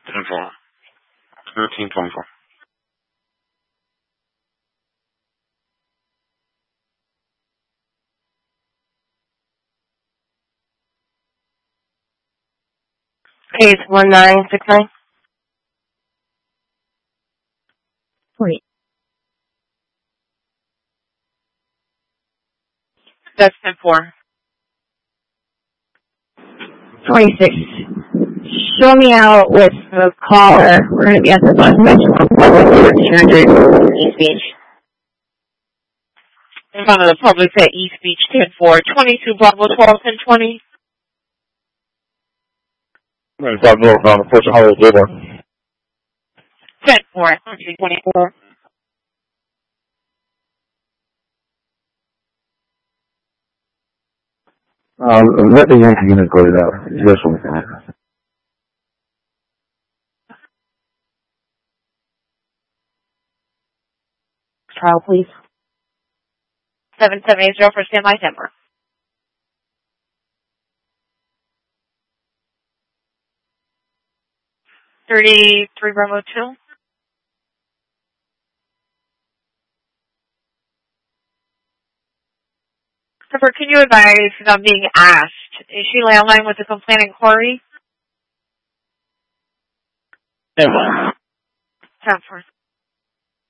10-4. 13-24. Case 1969. Wait. That's 10-4. 26. Show me out with the caller. We're going to be at the bus station 200 East Beach. In front of the Publix at East Beach, 10-4. 22 Bravo 12, 10-20. 95 northbound, approaching Hollywood Boulevard. 10-4. 24. Let the Yankee unit go to that. Yes, we can. Trial, please. 7780 for standby timber. 33 Bravo 2. Christopher, can you advise, because I'm being asked, is she landline with the complaint inquiry? 10-4. 10-4.